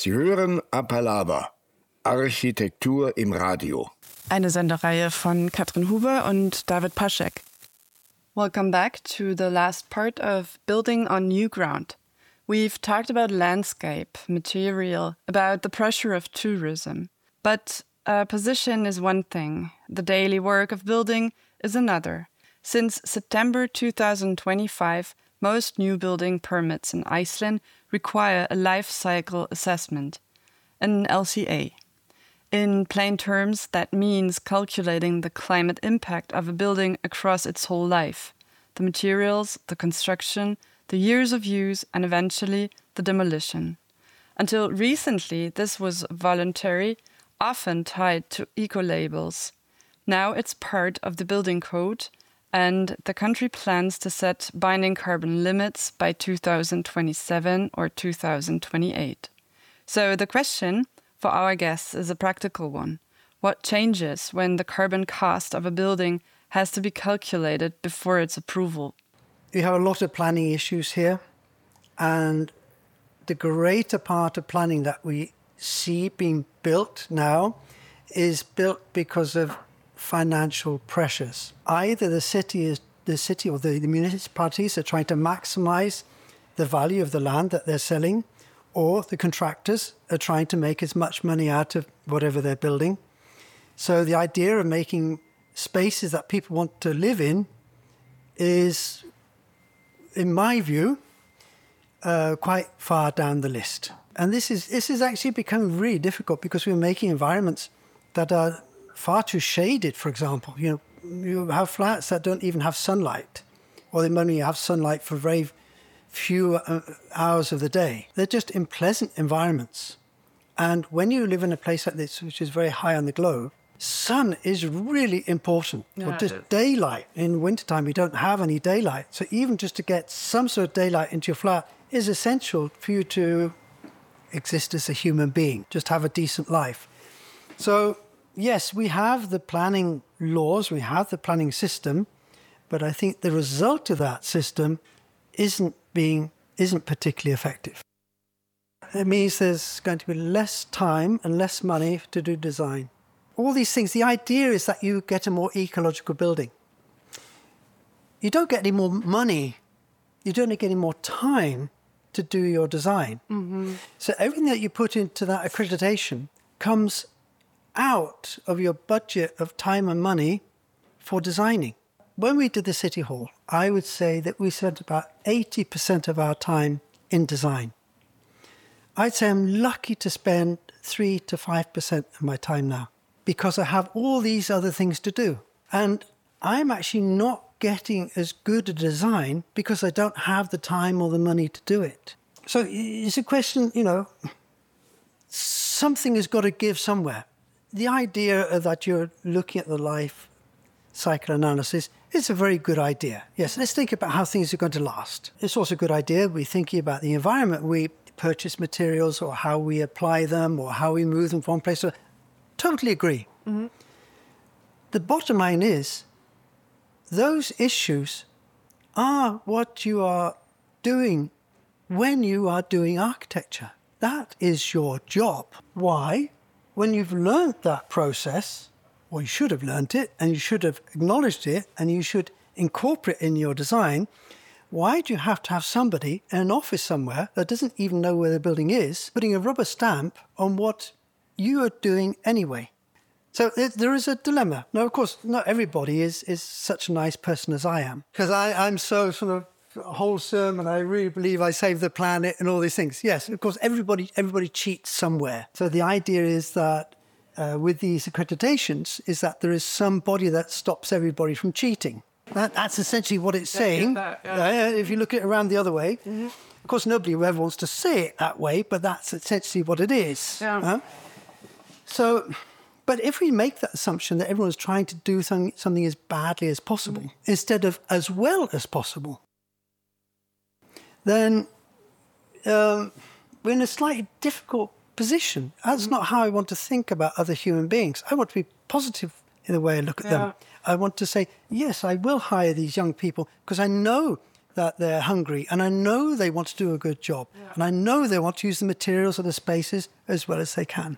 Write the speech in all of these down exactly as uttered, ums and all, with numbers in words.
Sie hören Apalava, Architektur im Radio. Eine Sendereihe von Katrin Huber und David Paschek. Welcome back to the last part of Building on New Ground. We've talked about landscape, material, about the pressure of tourism. But a position is one thing, the daily work of building is another. Since September two thousand twenty-five, most new building permits in Iceland require a life cycle assessment, an L C A. In plain terms, that means calculating the climate impact of a building across its whole life, the materials, the construction, the years of use, and eventually the demolition. Until recently, this was voluntary, often tied to eco-labels. Now it's part of the building code, and the country plans to set binding carbon limits by two thousand twenty-seven or two thousand twenty-eight. So the question for our guests is a practical one. What changes when the carbon cost of a building has to be calculated before its approval? We have a lot of planning issues here, and the greater part of planning that we see being built now is built because of financial pressures. Either the city is the city or the, the municipalities are trying to maximize the value of the land that they're selling, or the contractors are trying to make as much money out of whatever they're building. So the idea of making spaces that people want to live in is, in my view, uh, quite far down the list. And this is this is actually becoming really difficult because we're making environments that are far too shaded, for example. You know, you have flats that don't even have sunlight, or they only have sunlight for very few hours of the day. They're just unpleasant environments. And when you live in a place like this, which is very high on the globe, sun is really important. Yeah, or just daylight. In wintertime, we don't have any daylight. So even just to get some sort of daylight into your flat is essential for you to exist as a human being, just have a decent life. So yes, we have the planning laws, we have the planning system, but I think the result of that system isn't being isn't particularly effective. It means there's going to be less time and less money to do design. All these things, the idea is that you get a more ecological building. You don't get any more money, you don't get any more time to do your design. Mm-hmm. So everything that you put into that accreditation comes out of your budget of time and money for designing. When we did the City Hall, I would say that we spent about eighty percent of our time in design. I'd say I'm lucky to spend three to five percent of my time now because I have all these other things to do. And I'm actually not getting as good a design because I don't have the time or the money to do it. So it's a question, you know, something has got to give somewhere. The idea that you're looking at the life cycle analysis is a very good idea. Yes, let's think about how things are going to last. It's also a good idea. We're thinking about the environment. We purchase materials or how we apply them or how we move them from one place to another. Totally agree. Mm-hmm. The bottom line is those issues are what you are doing when you are doing architecture. That is your job. Why? When you've learned that process, or you should have learned it, and you should have acknowledged it, and you should incorporate it in your design, why do you have to have somebody in an office somewhere that doesn't even know where the building is, putting a rubber stamp on what you are doing anyway? So there is a dilemma. Now, of course, not everybody is, is such a nice person as I am, because I'm so sort of wholesome and I really believe I save the planet and all these things. Yes, of course, everybody everybody cheats somewhere. So the idea is that uh, with these accreditations is that there is some body that stops everybody from cheating. That, that's essentially what it's saying. That, yeah. uh, if you look at it around the other way. Mm-hmm. Of course, nobody ever wants to say it that way, but that's essentially what it is. Yeah. Uh, so, but if we make that assumption that everyone's trying to do something, something as badly as possible, mm-hmm. instead of as well as possible, then um, we're in a slightly difficult position. That's not how I want to think about other human beings. I want to be positive in the way I look at yeah. them. I want to say, yes, I will hire these young people because I know that they're hungry, and I know they want to do a good job, yeah. and I know they want to use the materials and the spaces as well as they can.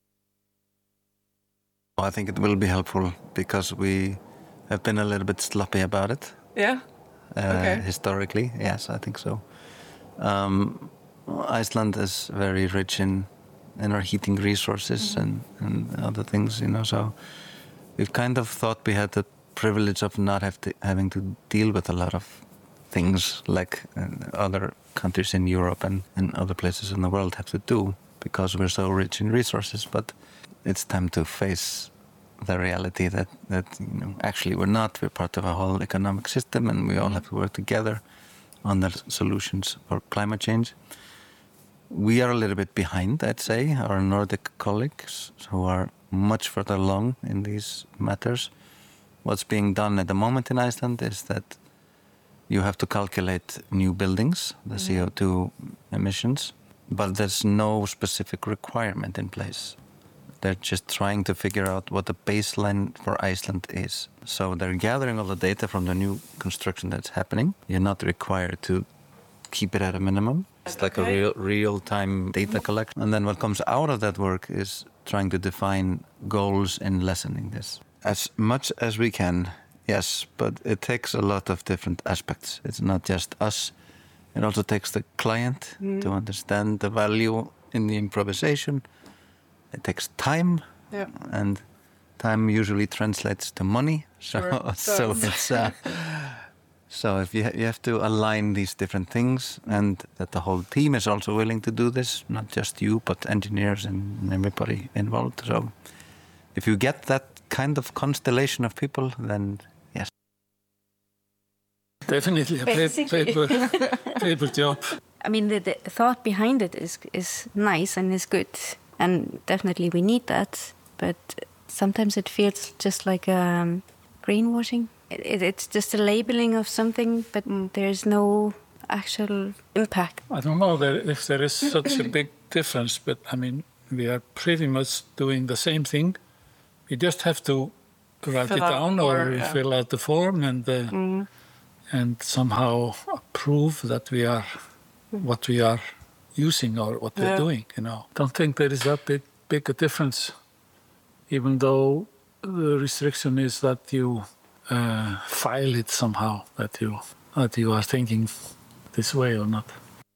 I think it will be helpful because we have been a little bit sloppy about it. Yeah? Uh, okay. Historically, yes, I think so. Um, Iceland is very rich in, in our heating resources mm-hmm. and, and other things, you know, so we've kind of thought we had the privilege of not have to, having to deal with a lot of things like uh, other countries in Europe and, and other places in the world have to do because we're so rich in resources. But it's time to face the reality that, that you know, actually we're not. We're part of a whole economic system and we all have to work together on the solutions for climate change. We are a little bit behind, I'd say, our Nordic colleagues who are much further along in these matters. What's being done at the moment in Iceland is that you have to calculate new buildings, the mm-hmm. C O two emissions, but there's no specific requirement in place. They're just trying to figure out what the baseline for Iceland is. So they're gathering all the data from the new construction that's happening. You're not required to keep it at a minimum. It's like okay. a real, real-time data collection. And then what comes out of that work is trying to define goals in lessening this. As much as we can, yes, but it takes a lot of different aspects. It's not just us. It also takes the client mm. to understand the value in the improvisation. It takes time, yeah. and time usually translates to money. So, sure, so it's uh, so if you ha- you have to align these different things, and that the whole team is also willing to do this, not just you, but engineers and everybody involved. So, if you get that kind of constellation of people, then yes, definitely a paper paper job. I mean, the, the thought behind it is is nice and is good. And definitely we need that, but sometimes it feels just like um, greenwashing. It, it, it's just a labeling of something, but mm. there's no actual impact. I don't know that if there is such a big difference, but I mean, we are pretty much doing the same thing. We just have to write fill it down or, or yeah. fill out the form and uh, mm. and somehow prove that we are what we are using or what we're yeah. doing, you know. Don't think there is that big, big a difference, even though the restriction is that you uh, file it somehow, that you that you are thinking this way or not.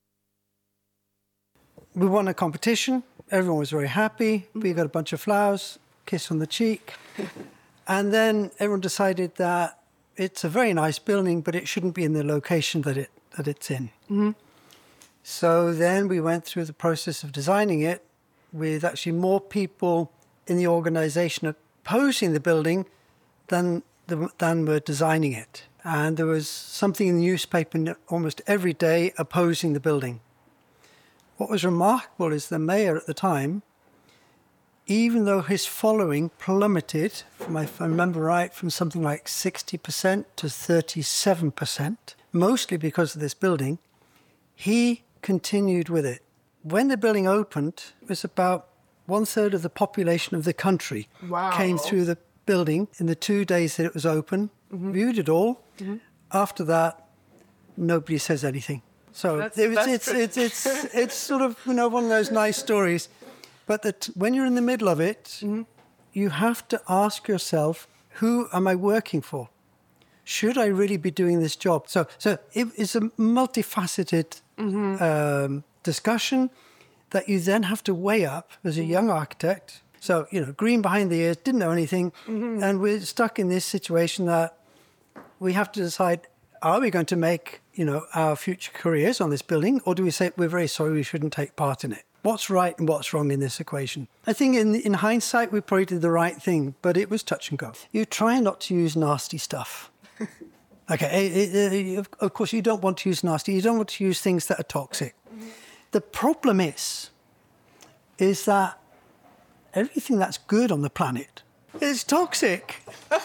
We won a competition. Everyone was very happy. We got a bunch of flowers, kiss on the cheek. And then everyone decided that it's a very nice building, but it shouldn't be in the location that it that it's in. Mm-hmm. So then we went through the process of designing it with actually more people in the organization opposing the building than the, than were designing it. And there was something in the newspaper almost every day opposing the building. What was remarkable is the mayor at the time, even though his following plummeted, from, if I remember right, from something like sixty percent to thirty-seven percent, mostly because of this building, he continued with it. When the building opened, it was about one third of the population of the country wow. came through the building in the two days that it was open, mm-hmm. viewed it all. Mm-hmm. After that, nobody says anything. So that's, it was, that's it's, it's, it's, it's, it's sort of, you know, one of those nice stories. But that when you're in the middle of it, mm-hmm. you have to ask yourself, who am I working for? Should I really be doing this job? So, so it, it's a multifaceted mm-hmm. um, discussion that you then have to weigh up as a young architect. So, you know, green behind the ears, didn't know anything. Mm-hmm. And we're stuck in this situation that we have to decide, are we going to make, you know, our future careers on this building? Or do we say, we're very sorry, we shouldn't take part in it? What's right and what's wrong in this equation? I think in, in hindsight, we probably did the right thing, but it was touch and go. You try not to use nasty stuff. Okay, it, it, of course, you don't want to use nasty. You don't want to use things that are toxic. Mm-hmm. The problem is, is that everything that's good on the planet is toxic.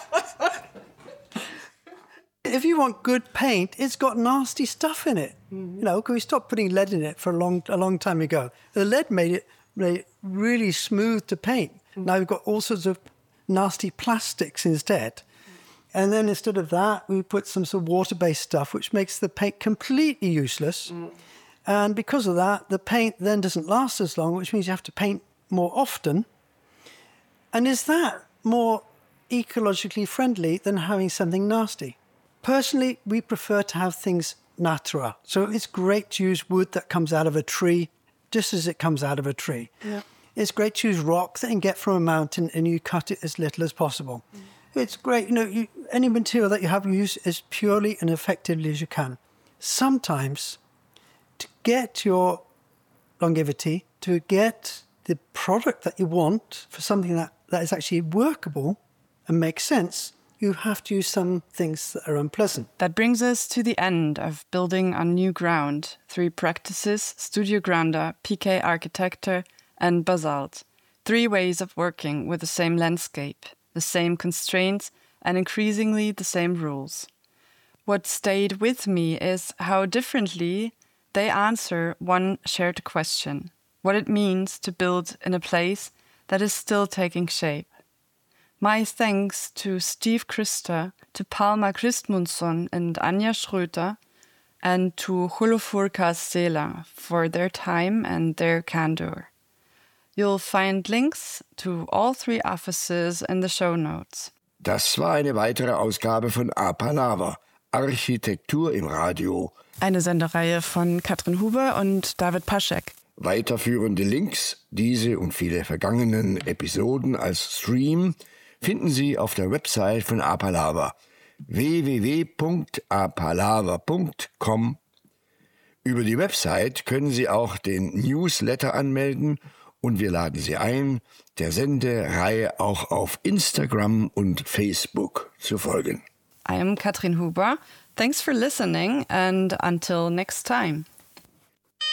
If you want good paint, it's got nasty stuff in it. Mm-hmm. You know, because we stopped putting lead in it for a long, a long time ago. The lead made it, made it really smooth to paint. Mm-hmm. Now we've got all sorts of nasty plastics instead. And then instead of that, we put some sort of water-based stuff, which makes the paint completely useless. Mm. And because of that, the paint then doesn't last as long, which means you have to paint more often. And is that more ecologically friendly than having something nasty? Personally, we prefer to have things natural. So it's great to use wood that comes out of a tree, just as it comes out of a tree. Yeah. It's great to use rock that you can get from a mountain and you cut it as little as possible. Mm. It's great, you know, you, any material that you have, use as purely and effectively as you can. Sometimes, to get your longevity, to get the product that you want for something that, that is actually workable and makes sense, you have to use some things that are unpleasant. That brings us to the end of Building on New Ground. Three practices, Studio Granda, P K Architecture, and Basalt. Three ways of working with the same landscape, the same constraints, and increasingly the same rules. What stayed with me is how differently they answer one shared question, what it means to build in a place that is still taking shape. My thanks to Steve Christa, to Palma Christmundsson and Anja Schröter, and to Olafur Kastela for their time and their candor. You'll find links to all three offices in the show notes. Das war eine weitere Ausgabe von A Palaver, Architektur im Radio. Eine Sendereihe von Katrin Huber und David Paschek. Weiterführende Links, diese und viele vergangenen Episoden als Stream finden Sie auf der Website von A Palaver, w w w punkt a palaver punkt com. Über die Website können Sie auch den Newsletter anmelden und wir laden Sie ein, der Sendereihe auch auf Instagram und Facebook zu folgen. I am Katrin Huber. Thanks for listening and until next time.